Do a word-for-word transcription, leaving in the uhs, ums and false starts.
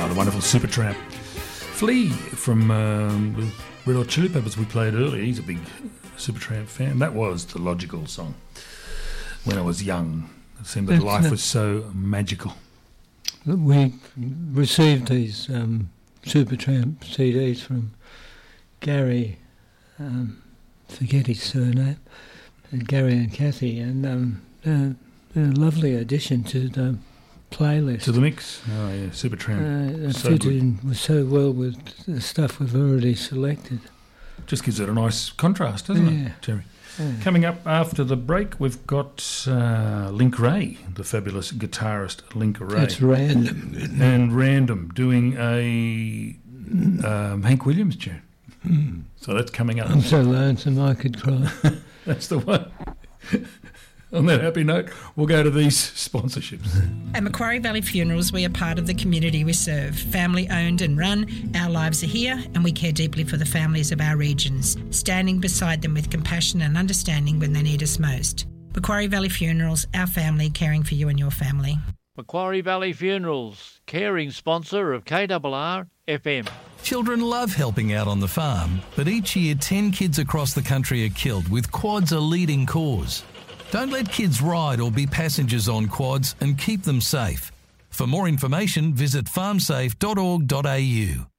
Ah, the wonderful Supertramp. Flea from um, the Red Hot Chili Peppers we played earlier. He's a big Supertramp fan. That was the logical song. When I was young, it seemed that life was so magical. We received these um, Supertramp C Ds from Gary, um, forget his surname, and Gary and Kathy, and um, they're, they're a lovely addition to the playlist. To the mix? Oh, yeah, Supertramp. Uh, it so fitted good. in so well with the stuff we've already selected. Just gives it a nice contrast, doesn't Yeah. it, Terry? Yeah. Coming up after the break, we've got uh, Link Ray, the fabulous guitarist Link Ray. That's random. Isn't it? And Random doing a um, Hank Williams tune. So that's coming up. I'm so lonesome I could cry. That's the one. On that happy note, we'll go to these sponsorships. At Macquarie Valley Funerals, we are part of the community we serve. Family owned and run, our lives are here and we care deeply for the families of our regions, standing beside them with compassion and understanding when they need us most. Macquarie Valley Funerals, our family caring for you and your family. Macquarie Valley Funerals, caring sponsor of K R R F M. Children love helping out on the farm, but each year ten kids across the country are killed, with quads a leading cause. Don't let kids ride or be passengers on quads, and keep them safe. For more information, visit farm safe dot org dot a u.